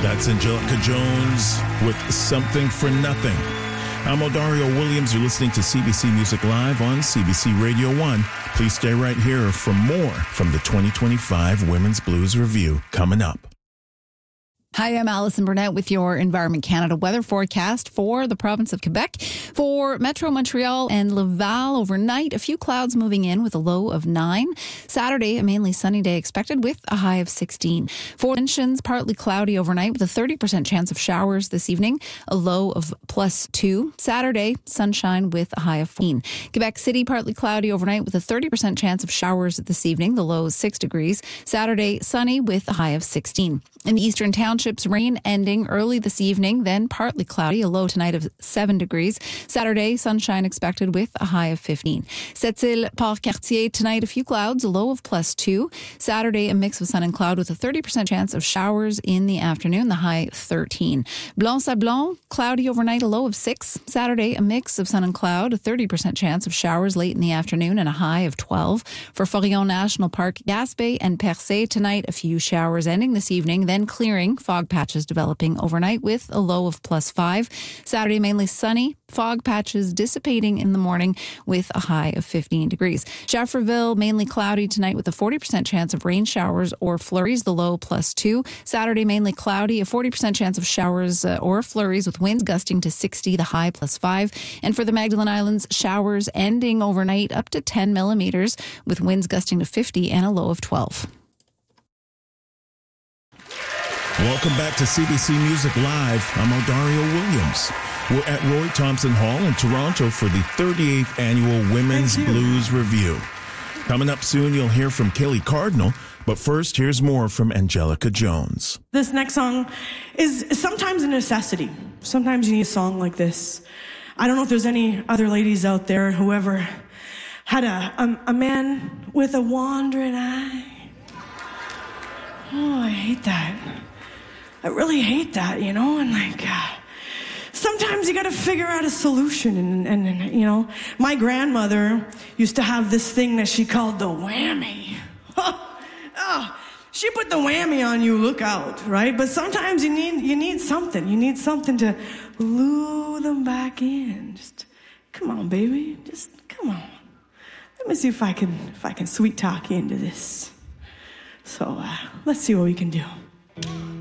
That's Angelica Jones with Something for Nothing. I'm Odario Williams. You're listening to CBC Music Live on CBC Radio 1. Please stay right here for more from the 2025 Women's Blues Review coming up. Hi, I'm Alison Burnett with your Environment Canada weather forecast for the province of Quebec. For Metro Montreal and Laval overnight, a few clouds moving in with a low of 9. Saturday, a mainly sunny day expected with a high of 16. For Ascensions, partly cloudy overnight with a 30% chance of showers this evening, a low of +2. Saturday, sunshine with a high of 14. Quebec City, partly cloudy overnight with a 30% chance of showers this evening, the low is 6 degrees. Saturday, sunny with a high of 16. In the Eastern Townships, rain ending early this evening, then partly cloudy, a low tonight of 7 degrees. Saturday, sunshine expected with a high of 15. Sept-Îles, Port-Cartier, tonight a few clouds, a low of +2. Saturday, a mix of sun and cloud with a 30% chance of showers in the afternoon, the high 13. Blanc-Sablon, cloudy overnight, a low of 6. Saturday, a mix of sun and cloud, a 30% chance of showers late in the afternoon and a high of 12. For Forillon National Park, Gaspé and Percé, tonight a few showers ending this evening, then clearing, fog patches developing overnight with a low of +5. Saturday, mainly sunny, fog patches dissipating in the morning with a high of 15 degrees. Shafferville, mainly cloudy tonight with a 40% chance of rain showers or flurries, the low +2. Saturday, mainly cloudy, a 40% chance of showers or flurries with winds gusting to 60, the high +5. And for the Magdalen Islands, showers ending overnight up to 10 millimeters with winds gusting to 50 and a low of 12. Welcome back to CBC Music Live. I'm Odario Williams. We're at Roy Thompson Hall in Toronto for the 38th Annual Women's Blues Review. Coming up soon, you'll hear from Kelly Cardinal, but first, here's more from Angelica Jones. This next song is sometimes a necessity. Sometimes you need a song like this. I don't know if there's any other ladies out there who ever had a man with a wandering eye. Oh, I hate that. I really hate that, you know, and sometimes you got to figure out a solution. And, you know, my grandmother used to have this thing that she called the whammy. Oh, she put the whammy on you, look out, right? But sometimes you need something. You need something to lure them back in. Just, come on, baby. Just, come on. Let me see if I can sweet talk you into this. So, let's see what we can do.